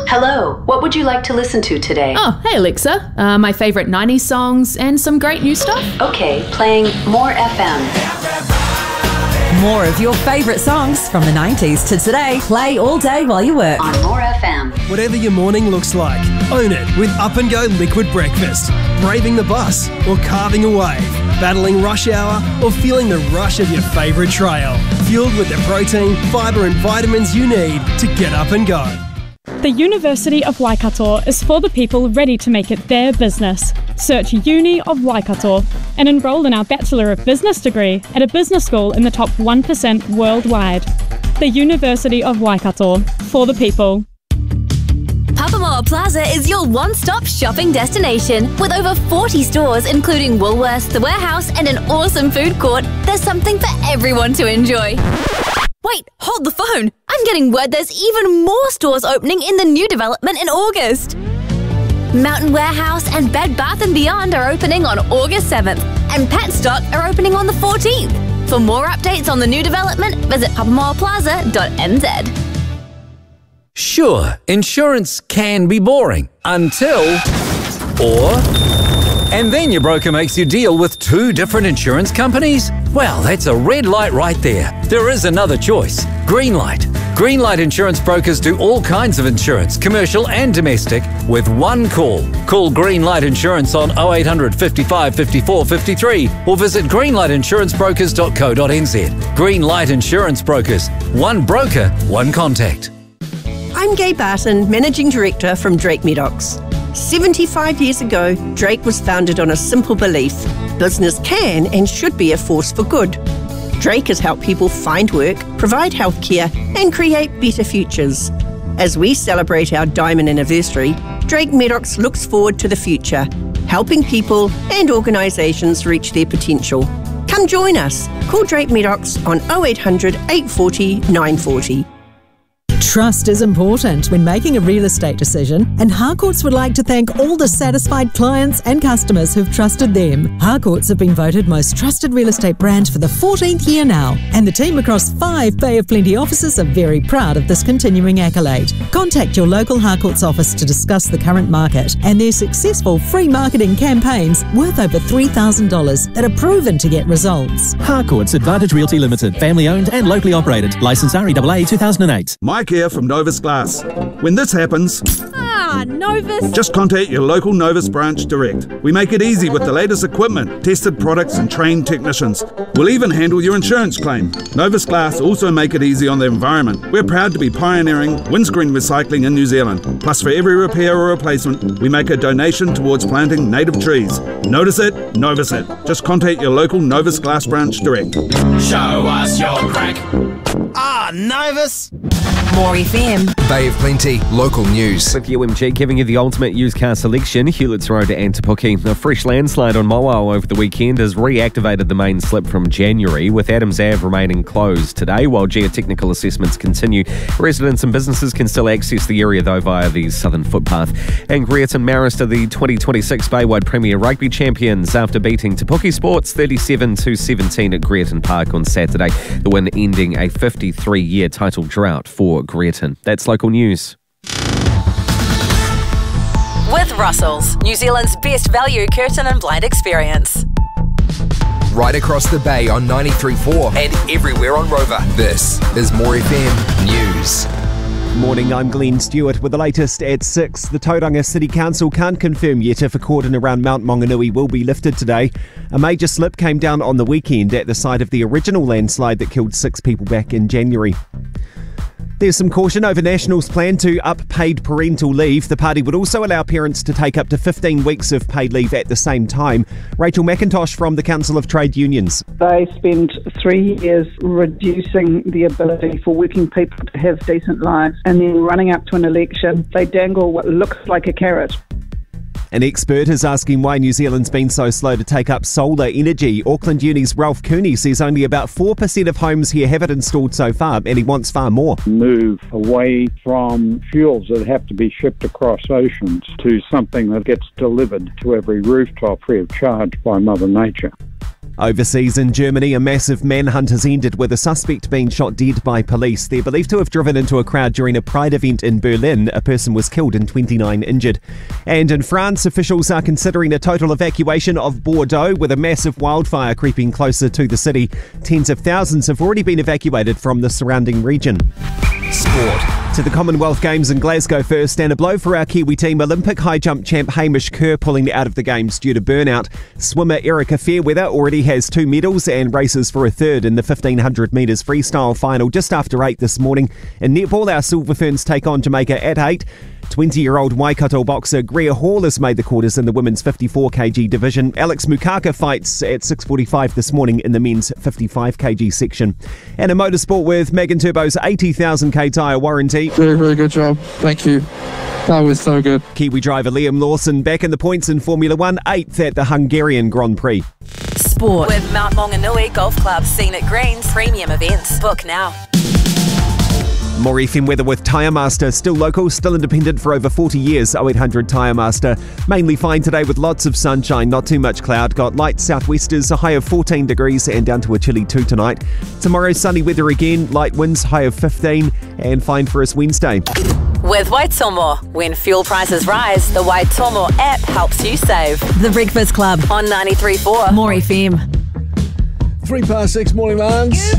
Hello, what would you like to listen to today? Oh, hey Alexa. My favourite 90s songs and some great new stuff. Okay, playing More FM. More of your favourite songs from the 90s to today. Play all day while you work. On More FM. Whatever your morning looks like, own it with Up and Go Liquid Breakfast. Braving the bus or carving a wave. Battling rush hour or feeling the rush of your favourite trail. Fueled with the protein, fibre and vitamins you need to get up and go. The University of Waikato is for the people ready to make it their business. Search Uni of Waikato and enrol in our Bachelor of Business degree at a business school in the top 1% worldwide. The University of Waikato, for the people. Papamoa Plaza is your one-stop shopping destination. With over 40 stores, including Woolworths, the Warehouse, and an awesome food court, there's something for everyone to enjoy. Wait, hold the phone. I'm getting word there's even more stores opening in the new development in August. Mountain Warehouse and Bed Bath & Beyond are opening on August 7th, and Petstock are opening on the 14th. For more updates on the new development, visit papamoaplaza.nz. Sure, insurance can be boring and then your broker makes you deal with two different insurance companies? Well, that's a red light right there. There is another choice. Greenlight. Greenlight Insurance Brokers do all kinds of insurance, commercial and domestic, with one call. Call Greenlight Insurance on 0800 55 54 53 or visit greenlightinsurancebrokers.co.nz. Greenlight Insurance Brokers. One broker, one contact. I'm Gay Barton, Managing Director from Drake Medocs. 75 years ago, Drake was founded on a simple belief: business can and should be a force for good. Drake has helped people find work, provide healthcare, and create better futures. As we celebrate our diamond anniversary, Drake Medocs looks forward to the future, helping people and organisations reach their potential. Come join us. Call Drake Medocs on 0800 840 940. Trust is important when making a real estate decision, and Harcourts would like to thank all the satisfied clients and customers who've trusted them. Harcourts have been voted most trusted real estate brand for the 14th year now, and the team across 5 Bay of Plenty offices are very proud of this continuing accolade. Contact your local Harcourts office to discuss the current market and their successful free marketing campaigns worth over $3,000 that are proven to get results. Harcourts Advantage Realty Limited, family owned and locally operated. Licensed REAA 2008. Mike here from Novus Glass. When this happens, Novus! Just contact your local Novus branch direct. We make it easy with the latest equipment, tested products and trained technicians. We'll even handle your insurance claim. Novus Glass also make it easy on the environment. We're proud to be pioneering windscreen recycling in New Zealand. Plus, for every repair or replacement, we make a donation towards planting native trees. Notice it, Novus it. Just contact your local Novus Glass branch direct. Show us your crack. Novus! More FM. Bay of Plenty, local news. With UMG giving you the ultimate used car selection, Hewlett's Road and Te Puke. A fresh landslide on Mowao over the weekend has reactivated the main slip from January, with Adams Ave remaining closed today while geotechnical assessments continue. Residents and businesses can still access the area though via the southern footpath. And Greerton Marist are the 2026 Baywide Premier Rugby champions after beating Te Puke Sports 37-17 at Greerton Park on Saturday. The win ending a 53-year title drought for Greerton. That's local news. With Russell's, New Zealand's best value curtain and blind experience. Right across the bay on 93.4 and everywhere on Rover. This is More FM News. Morning, I'm Glenn Stewart with the latest at 6. The Tauranga City Council can't confirm yet if a cordon around Mount Maunganui will be lifted today. A major slip came down on the weekend at the site of the original landslide that killed 6 people back in January. There's some caution over National's plan to up paid parental leave. The party would also allow parents to take up to 15 weeks of paid leave at the same time. Rachel McIntosh from the Council of Trade Unions. They spent 3 years reducing the ability for working people to have decent lives, and then running up to an election, they dangle what looks like a carrot. An expert is asking why New Zealand's been so slow to take up solar energy. Auckland Uni's Ralph Cooney says only about 4% of homes here have it installed so far, and he wants far more. Move away from fuels that have to be shipped across oceans to something that gets delivered to every rooftop free of charge by Mother Nature. Overseas in Germany, a massive manhunt has ended with a suspect being shot dead by police. They're believed to have driven into a crowd during a Pride event in Berlin. A person was killed and 29 injured. And in France, officials are considering a total evacuation of Bordeaux with a massive wildfire creeping closer to the city. Tens of thousands have already been evacuated from the surrounding region. Sport. To the Commonwealth Games in Glasgow first, and a blow for our Kiwi team. Olympic high jump champ Hamish Kerr pulling out of the Games due to burnout. Swimmer Erica Fairweather already has 2 medals and races for a third in the 1500 metres freestyle final just after 8 this morning. In netball, our Silver Ferns take on Jamaica at 8. 20-year-old Waikato boxer Greer Hall has made the quarters in the women's 54kg division. Alex Mukaka fights at 6:45 this morning in the men's 55kg section. And in motorsport with Megan Turbo's 80,000k tyre warranty. Very, very good job. Thank you. That was so good. Kiwi driver Liam Lawson back in the points in Formula 1, 8th at the Hungarian Grand Prix. Sport with Mount Maunganui Golf Club, Scenic Greens, premium events. Book now. More FM weather with Tyre Master. Still local, still independent for over 40 years. 0800 Tyre Master. Mainly fine today with lots of sunshine, not too much cloud. Got light southwesters, a high of 14 degrees and down to a chilly 2 tonight. Tomorrow, sunny weather again, light winds, high of 15 and fine for us Wednesday. With Waitomo, when fuel prices rise, the Waitomo app helps you save. The Breakfast Club on 93.4 More FM. 6:03 morning, Lance.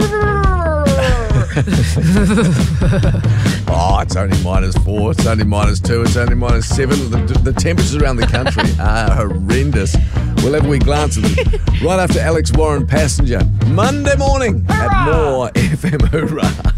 Oh, it's only -4, it's only -2, it's only -7. The temperatures around the country are horrendous. We'll have a wee glance at them right after Alex Warren Passenger, Monday morning at More FM. Hoorah.